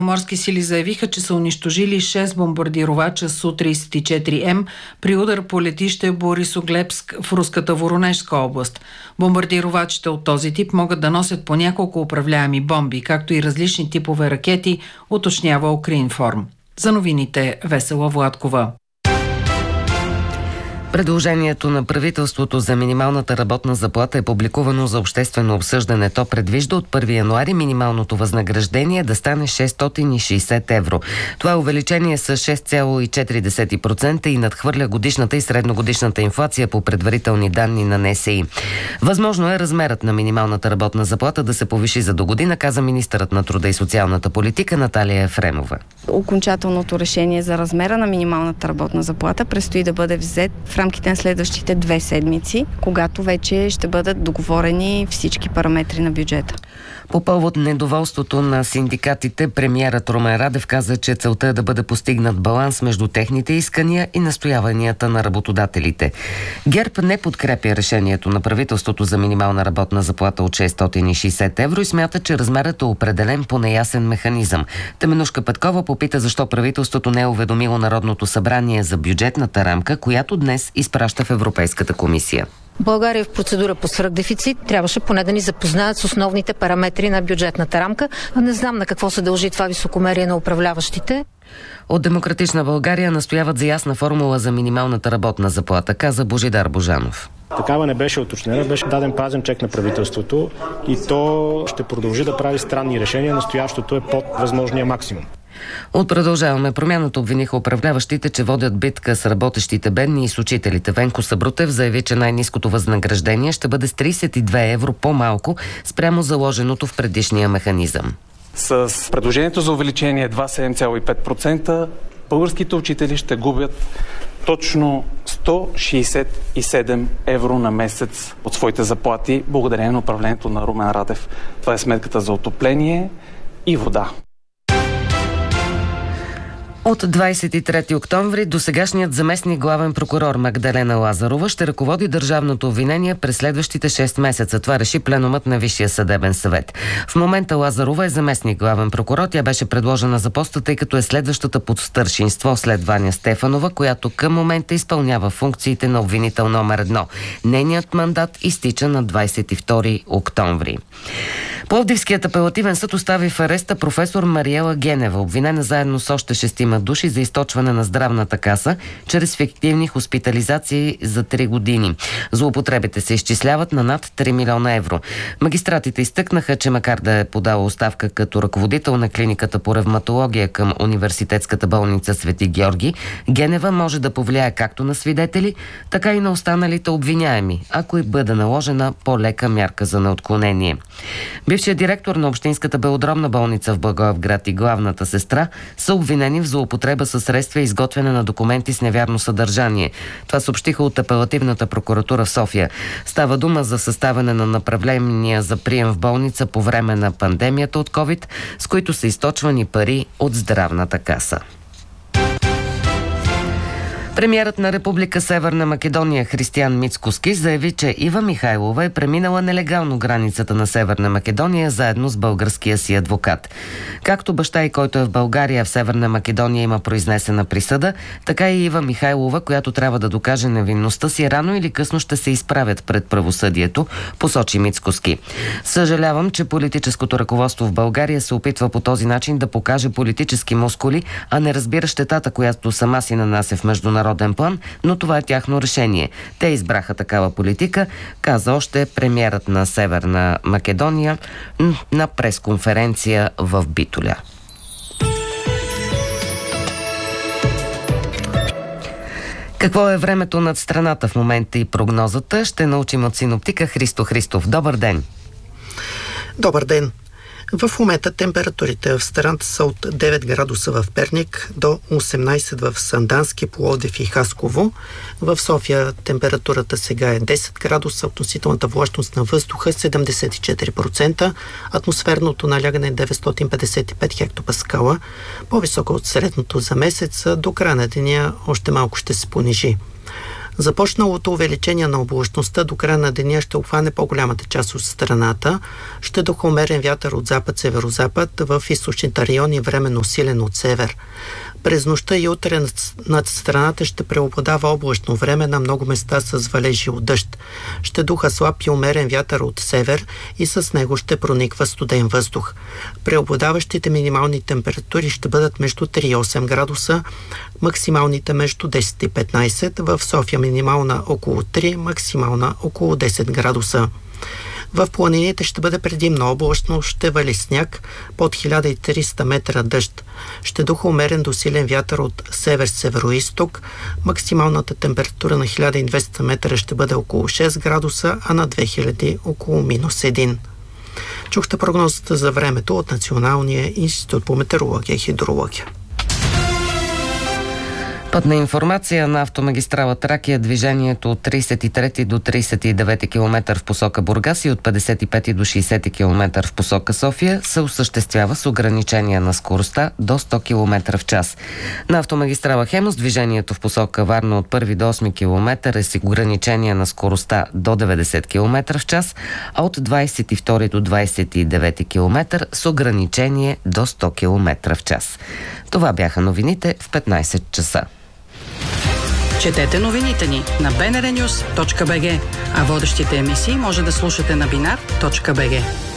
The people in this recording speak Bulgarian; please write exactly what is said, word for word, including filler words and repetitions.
Морски сили заявиха, че са унищожили шест бомбардировача Су тридесет и четири М при удар по летище Борисоглебск в руската Воронежска област. Бомбардировачите от този тип могат да носят по няколко управляеми бомби, както и различни типове ракети, уточнява Укринформ. За новините Весела Владкова. Предложението на правителството за минималната работна заплата е публикувано за обществено обсъждане. То предвижда от първи януари минималното възнаграждение да стане шестстотин и шейсет евро. Това е увеличение с шест цяло и четири процента и надхвърля годишната и средногодишната инфлация по предварителни данни на Н С И. Възможно е размерът на минималната работна заплата да се повиши за до година, каза министърът на труда и социалната политика Наталия Ефремова. Окончателното решение за размера на минималната работна заплата предстои да бъде взет в рамките на следващите две седмици, когато вече ще бъдат договорени всички параметри на бюджета. По повод недоволството на синдикатите, премиерът Румен Радев каза, че целта е да бъде постигнат баланс между техните искания и настояванията на работодателите. ГЕРБ не подкрепя решението на правителството за минимална работна заплата от шестстотин и шейсет евро и смята, че размерът е определен по неясен механизъм. Теменужка Петкова попита защо правителството не е уведомило Народното събрание за бюджетната рамка, която днес изпраща в Европейската комисия. България е в процедура по свръхдефицит. Трябваше поне да ни запознаят с основните параметри на бюджетната рамка. Не знам на какво се дължи това високомерие на управляващите. От Демократична България настояват за ясна формула за минималната работна заплата, каза Божидар Божанов. Такава не беше уточнена, беше даден празен чек на правителството и то ще продължи да прави странни решения. Настоящото е под възможния максимум. От Продължаваме промяната обвиниха управляващите, че водят битка с работещите бедни и с учителите. Венко Сабрутев заяви, че най-ниското възнаграждение ще бъде с тридесет и две евро по-малко спрямо заложеното в предишния механизъм. С предложението за увеличение едва седем цяло и пет процента българските учители ще губят точно сто шейсет и седем евро на месец от своите заплати, благодарение на управлението на Румен Радев. Това е сметката за отопление и вода. От двадесет и трети октомври досегашният заместник главен прокурор Магдалена Лазарова ще ръководи държавното обвинение през следващите шест месеца. Това реши пленумът на Висшия съдебен съвет. В момента Лазарова е заместник главен прокурор. Тя беше предложена за поста, тъй като е следващата под старшинство след Ваня Стефанова, която към момента изпълнява функциите на обвинител номер едно. Нейният мандат изтича на двадесет и втори октомври. Пловдивският апелативен съд остави в ареста професор Мариела Генева, обвинена заедно с още шестима души за източване на здравната каса чрез фиктивни хоспитализации за три години. Злоупотребите се изчисляват на над три милиона евро. Магистратите изтъкнаха, че макар да е подала оставка като ръководител на клиниката по ревматология към Университетската болница Свети Георги, Генева може да повлияе както на свидетели, така и на останалите обвиняеми, ако и бъде наложена по-лека мярка за неотклонение. Бившият директор на Общинската белодробна болница в Благоевград и главната сестра са обвинени в злоупотреба със средства и изготвяне на документи с невярно съдържание. Това съобщиха от апелативната прокуратура в София. Става дума за съставяне на направления за прием в болница по време на пандемията от ковид, с които са източвани пари от здравната каса. Премиерът на Република Северна Македония Християн Мицкоски заяви, че Ива Михайлова е преминала нелегално границата на Северна Македония заедно с българския си адвокат. Както баща й, който е в България, в Северна Македония има произнесена присъда, така и Ива Михайлова, която трябва да докаже невинността си, рано или късно ще се изправят пред правосъдието, посочи Мицкоски. Съжалявам, че политическото ръководство в България се опитва по този начин да покаже политически мускули, а не разбира щетата, която сама си нанася в международния народен план, но това е тяхно решение. Те избраха такава политика, каза още премиерът на Северна Македония на пресконференция в Битоля. Какво е времето над страната в момента и прогнозата, ще научим от синоптика Христо Христов. Добър ден! Добър ден! В момента температурите в страната са от девет градуса в Перник до осемнадесет в Сандански, Пловдив и Хасково. В София температурата сега е десет градуса, относителната влажност на въздуха седемдесет и четири процента, атмосферното налягане е деветстотин петдесет и пет хектопаскала, по-високо от средното за месец, до края на деня още малко ще се понижи. Започналото увеличение на облачността до края на деня ще обхване по-голямата част от страната. Ще духа умерен вятър от запад-северозапад, в източните райони временно силен от север. През нощта и утре над страната ще преобладава облачно време, на много места с валежи от дъжд. Ще духа слаб и умерен вятър от север и с него ще прониква студен въздух. Преобладаващите минимални температури ще бъдат между три и осем градуса, максималните между десет и петнайсет, в София минимална около три, максимална около десет градуса. В планините ще бъде предимно облачно, ще вали сняг, под хиляда и триста метра дъжд. Ще духа умерен до силен вятър от север-североизток. Максималната температура на хиляда и двеста метра ще бъде около шест градуса, а на две хиляди около минус един. Чухте прогнозата за времето от Националния институт по метеорология и хидрология. Пътна информация на автомагистрала Тракия. Движението от трийсет и трети до трийсет и девети километър в посока Бургас и от петдесет и пети до шейсети километър в посока София се осъществява с ограничение на скоростта до сто километра в час. На автомагистрала Хемус движението в посока Варна от първи до осми километър е с ограничение на скоростта до деветдесет километра в час, а от двайсет и втори до двайсет и девети километър с ограничение до сто километра в час. Това бяха новините в петнайсет часа. Четете новините ни на би ен ар нюс точка би джи, а водещите емисии може да слушате на бинар точка би джи.